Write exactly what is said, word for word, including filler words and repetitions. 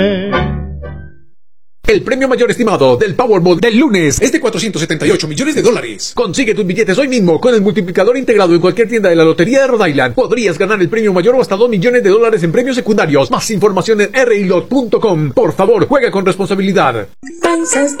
El premio mayor estimado del Powerball del lunes es de cuatrocientos setenta y ocho millones de dólares. Consigue tus billetes hoy mismo con el multiplicador integrado en cualquier tienda de la Lotería de Rhode Island. Podrías ganar el premio mayor o hasta dos millones de dólares en premios secundarios. Más información en r i lot punto com. Por favor, juega con responsabilidad. Kansas